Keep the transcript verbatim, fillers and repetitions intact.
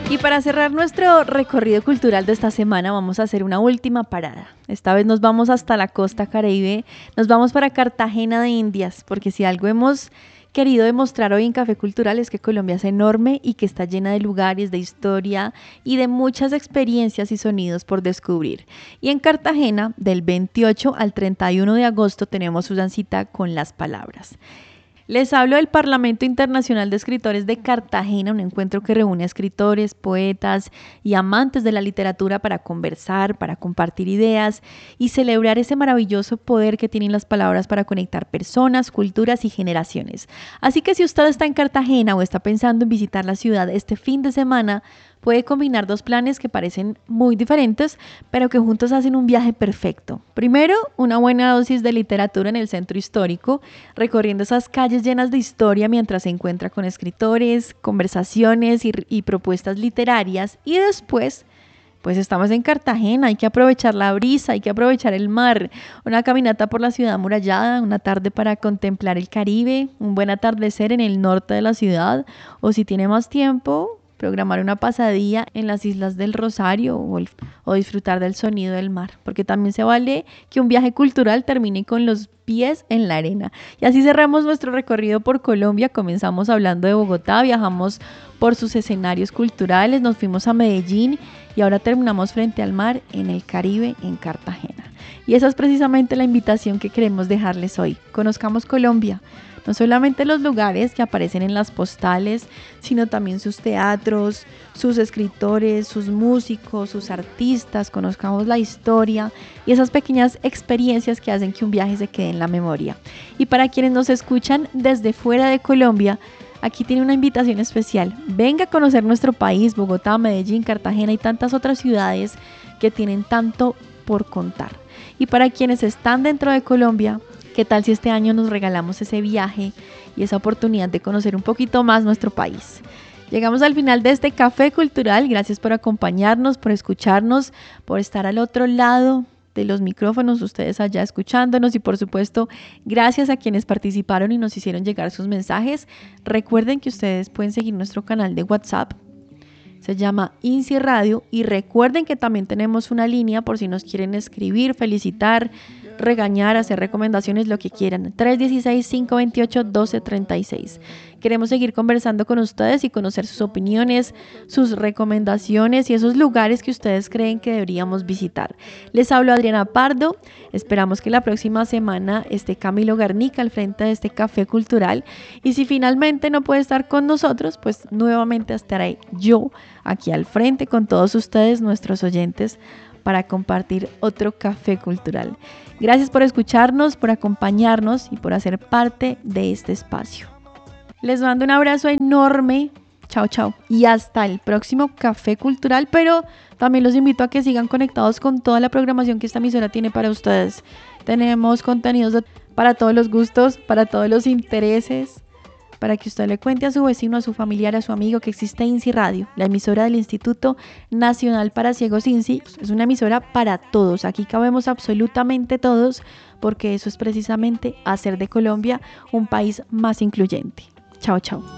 Y para cerrar nuestro recorrido cultural de esta semana vamos a hacer una última parada. Esta vez nos vamos hasta la costa caribe, nos vamos para Cartagena de Indias, porque si algo hemos querido demostrar hoy en Café Cultural es que Colombia es enorme y que está llena de lugares, de historia y de muchas experiencias y sonidos por descubrir. Y en Cartagena, del veintiocho al treinta y uno de agosto, tenemos una cita con las palabras. Les hablo del Parlamento Internacional de Escritores de Cartagena, un encuentro que reúne a escritores, poetas y amantes de la literatura para conversar, para compartir ideas y celebrar ese maravilloso poder que tienen las palabras para conectar personas, culturas y generaciones. Así que si usted está en Cartagena o está pensando en visitar la ciudad este fin de semana, puede combinar dos planes que parecen muy diferentes, pero que juntos hacen un viaje perfecto. Primero, una buena dosis de literatura en el centro histórico, recorriendo esas calles llenas de historia mientras se encuentra con escritores, conversaciones y, y propuestas literarias. Y después, pues estamos en Cartagena, hay que aprovechar la brisa, hay que aprovechar el mar, una caminata por la ciudad amurallada, una tarde para contemplar el Caribe, un buen atardecer en el norte de la ciudad, o si tiene más tiempo, programar una pasadía en las Islas del Rosario o, el, o disfrutar del sonido del mar, porque también se vale que un viaje cultural termine con los pies en la arena. Y así cerramos nuestro recorrido por Colombia. Comenzamos hablando de Bogotá, viajamos por sus escenarios culturales, nos fuimos a Medellín y ahora terminamos frente al mar en el Caribe, en Cartagena. Y esa es precisamente la invitación que queremos dejarles hoy. Conozcamos Colombia. No solamente los lugares que aparecen en las postales, sino también sus teatros, sus escritores, sus músicos, sus artistas, conozcamos la historia y esas pequeñas experiencias que hacen que un viaje se quede en la memoria. Y para quienes nos escuchan desde fuera de Colombia, aquí tiene una invitación especial. Venga a conocer nuestro país, Bogotá, Medellín, Cartagena y tantas otras ciudades que tienen tanto por contar. Y para quienes están dentro de Colombia, ¿qué tal si este año nos regalamos ese viaje y esa oportunidad de conocer un poquito más nuestro país? Llegamos al final de este Café Cultural. Gracias por acompañarnos, por escucharnos, por estar al otro lado de los micrófonos, ustedes allá escuchándonos y por supuesto, gracias a quienes participaron y nos hicieron llegar sus mensajes. Recuerden que ustedes pueden seguir nuestro canal de WhatsApp. Se llama INSI Radio y recuerden que también tenemos una línea por si nos quieren escribir, felicitar, regañar, hacer recomendaciones, lo que quieran. tres uno seis, cinco dos ocho, uno dos tres seis. Queremos seguir conversando con ustedes y conocer sus opiniones, sus recomendaciones y esos lugares que ustedes creen que deberíamos visitar. Les hablo Adriana Pardo. Esperamos que la próxima semana esté Camilo Garnica al frente de este Café Cultural. Y si finalmente no puede estar con nosotros, pues nuevamente estaré yo aquí al frente con todos ustedes, nuestros oyentes, para compartir otro Café Cultural. Gracias por escucharnos, por acompañarnos y por hacer parte de este espacio. Les mando un abrazo enorme. Chao, chao. Y hasta el próximo Café Cultural, pero también los invito a que sigan conectados con toda la programación que esta emisora tiene para ustedes. Tenemos contenidos de, para todos los gustos, para todos los intereses, para que usted le cuente a su vecino, a su familiar, a su amigo que existe INSI Radio, la emisora del Instituto Nacional para Ciegos INSI. Es una emisora para todos. Aquí cabemos absolutamente todos, porque eso es precisamente hacer de Colombia un país más incluyente. Chao, chao.